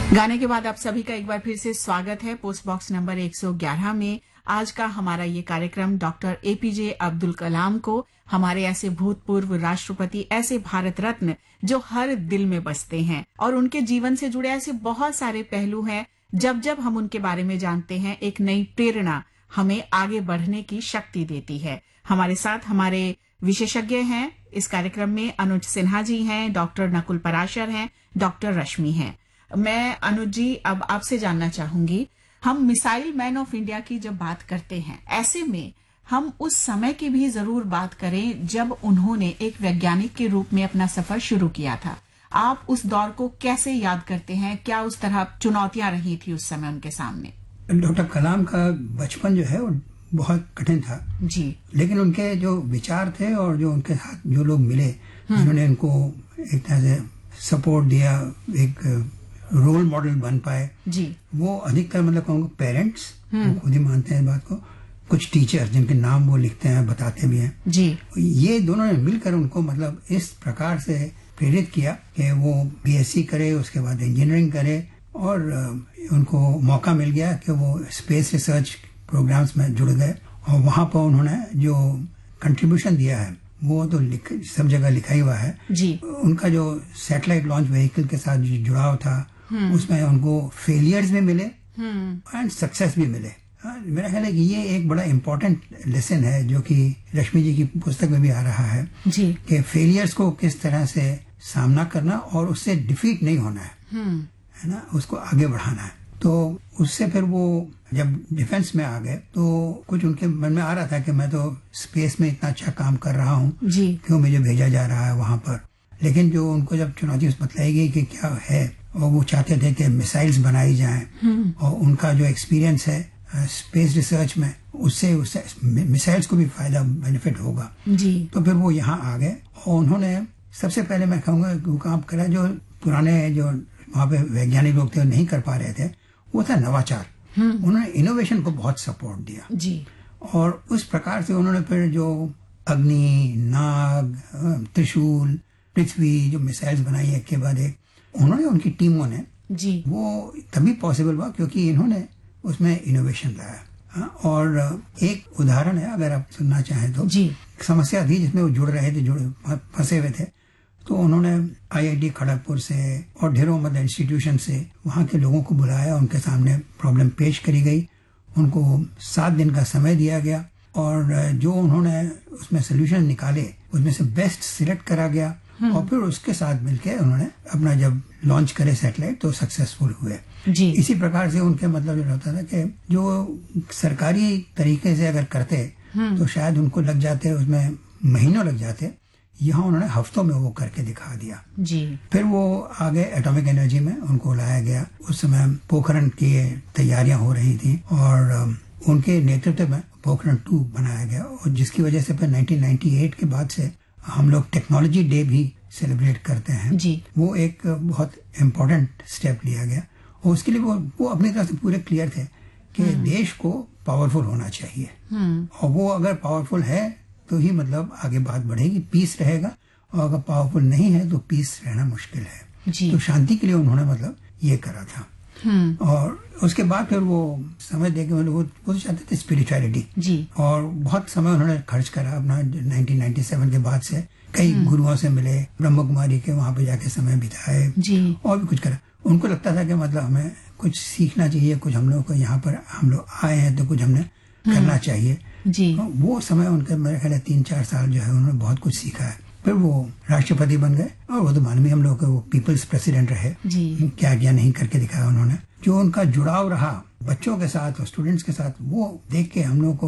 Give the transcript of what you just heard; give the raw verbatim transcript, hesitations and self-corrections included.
गाने के बाद आप सभी का एक बार फिर से स्वागत है पोस्ट बॉक्स नंबर एक सौ ग्यारह में। आज का हमारा ये कार्यक्रम डॉक्टर एपीजे अब्दुल कलाम को, हमारे ऐसे भूतपूर्व राष्ट्रपति, ऐसे भारत रत्न जो हर दिल में बसते हैं, और उनके जीवन से जुड़े ऐसे बहुत सारे पहलू हैं। जब जब हम उनके बारे में जानते हैं, एक नई प्रेरणा हमें आगे बढ़ने की शक्ति देती है। हमारे साथ हमारे विशेषज्ञ हैं इस कार्यक्रम में। अनुज सिन्हा जी हैं, डॉक्टर नकुल पराशर हैं, डॉक्टर रश्मि हैं। मैं अनुज जी अब आपसे जानना चाहूंगी, हम मिसाइल मैन ऑफ इंडिया की जब बात करते हैं, ऐसे में हम उस समय की भी जरूर बात करें जब उन्होंने एक वैज्ञानिक के रूप में अपना सफर शुरू किया था। आप उस दौर को कैसे याद करते हैं? क्या उस तरह चुनौतियां रही थी उस समय उनके सामने? डॉक्टर कलाम का बचपन जो है वो बहुत कठिन था जी, लेकिन उनके जो विचार थे और जो उनके साथ जो लोग मिले जिन्होंने उनको एक तरह से सपोर्ट दिया, एक रोल मॉडल बन पाए जी, वो अधिकतर मतलब कहूँगा पेरेंट्स खुद ही मानते हैं इस बात को, कुछ टीचर्स जिनके नाम वो लिखते हैं, बताते भी हैं जी, ये दोनों ने मिलकर उनको मतलब इस प्रकार से प्रेरित किया कि वो बीएससी करे, उसके बाद इंजीनियरिंग करे, और उनको मौका मिल गया कि वो स्पेस रिसर्च प्रोग्राम्स में जुड़ गए। और वहां पर उन्होंने जो कंट्रीब्यूशन दिया है वो तो लिख, सब जगह लिखा ही हुआ है जी। उनका जो सैटेलाइट लॉन्च व्हीकल के साथ जो जुड़ाव था उसमें उनको फेलियर्स भी मिले एंड सक्सेस भी मिले। मेरा ख्याल है कि ये एक बड़ा इम्पोर्टेंट लेसन है जो कि रश्मि जी की पुस्तक में भी आ रहा है जी, कि फेलियर्स को किस तरह से सामना करना और उससे डिफीट नहीं होना है, है ना, उसको आगे बढ़ाना है। तो उससे फिर वो जब डिफेंस में आ गए तो कुछ उनके मन में आ रहा था कि मैं तो स्पेस में इतना अच्छा काम कर रहा हूँ, क्यों मुझे भेजा जा रहा है वहां पर। लेकिन जो उनको जब चुनौती बतलाई गई कि क्या है, और वो चाहते थे कि मिसाइल्स बनाई जाएं, और उनका जो एक्सपीरियंस है स्पेस रिसर्च में उससे उससे मिसाइल्स को भी फायदा बेनिफिट होगा जी। तो फिर वो यहाँ आ गए और उन्होंने सबसे पहले मैं कहूँगा वो काम करा जो पुराने जो वहाँ पे वैज्ञानिक लोग थे नहीं कर पा रहे थे, वो था नवाचार। उन्होंने इनोवेशन को बहुत सपोर्ट दिया जी, और उस प्रकार से उन्होंने फिर जो अग्नि, नाग, त्रिशूल, पृथ्वी जो मिसाइल्स बनाई एक के बाद एक, उन्होंने उनकी टीमों ने जी, वो तभी पॉसिबल हुआ क्योंकि इन्होंने उसमें इनोवेशन लाया। और एक उदाहरण है अगर आप सुनना चाहें तो, जी, समस्या थी जिसमें वो जुड़ रहे थे, जुड़े फंसे हुए थे, तो उन्होंने आईआईटी खड़गपुर से और ढेरों मतलब इंस्टीट्यूशन से वहाँ के लोगों को बुलाया, उनके सामने प्रॉब्लम पेश करी गई, उनको सात दिन का समय दिया गया और जो उन्होंने उसमें सोल्यूशन निकाले उसमें से बेस्ट सिलेक्ट करा गया और फिर उसके साथ मिलके उन्होंने अपना जब लॉन्च करे सैटेलाइट तो सक्सेसफुल हुए जी। इसी प्रकार से उनके मतलब ये होता था कि जो सरकारी तरीके से अगर करते तो शायद उनको लग जाते, उसमें महीनों लग जाते, यहाँ उन्होंने हफ्तों में वो करके दिखा दिया जी। फिर वो आगे एटॉमिक एनर्जी में उनको लाया गया। उस समय पोखरण की तैयारियां हो रही थी और उनके नेतृत्व में पोखरण टू बनाया गया और जिसकी वजह से फिर नाइनटीन नाइंटी एट के बाद से हम लोग टेक्नोलॉजी डे भी सेलिब्रेट करते हैं जी। वो एक बहुत इम्पोर्टेंट स्टेप लिया गया और उसके लिए वो वो अपनी तरफ से पूरे क्लियर थे कि देश को पावरफुल होना चाहिए और वो अगर पावरफुल है तो ही मतलब आगे बात बढ़ेगी, पीस रहेगा, और अगर पावरफुल नहीं है तो पीस रहना मुश्किल है जी। तो शांति के लिए उन्होंने मतलब ये करा था और उसके बाद फिर वो समझ दे के वो वो चाहते थे स्पिरिचुअलिटी और बहुत समय उन्होंने खर्च करा अपना। नाइनटीन नाइंटी सेवन के बाद से कई गुरुओं से मिले, ब्रह्म कुमारी के वहां पे जाके समय बिताए और भी कुछ करा। उनको लगता था कि मतलब हमें कुछ सीखना चाहिए, कुछ हम लोग को यहाँ पर हम लोग आए हैं तो कुछ हमने करना चाहिए जी। वो समय उनके मेरे ख्याल तीन चार साल जो है उन्होंने बहुत कुछ सीखा है। फिर वो राष्ट्रपति बन गए और वो तो माननीय हम लोग के वो पीपल्स प्रेसिडेंट रहे जी। क्या क्या नहीं करके दिखाया उन्होंने। जो उनका जुड़ाव रहा बच्चों के साथ और स्टूडेंट्स के साथ वो देख के हम लोग को